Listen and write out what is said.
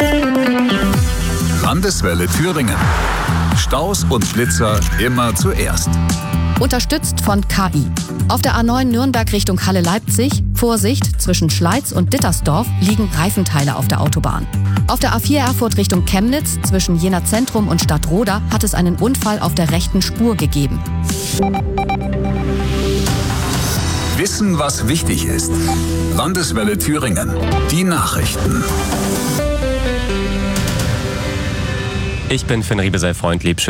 Landeswelle Thüringen. Staus und Blitzer immer zuerst. Unterstützt von KI. Auf der A9 Nürnberg Richtung Halle-Leipzig, Vorsicht, zwischen Schleiz und Dittersdorf liegen Reifenteile auf der Autobahn. Auf der A4 Erfurt Richtung Chemnitz, zwischen Jena Zentrum und Stadtroda, hat es einen Unfall auf der rechten Spur gegeben. Wissen, was wichtig ist. Landeswelle Thüringen. Die Nachrichten. Ich bin Finn Riebesell, Freund lieb.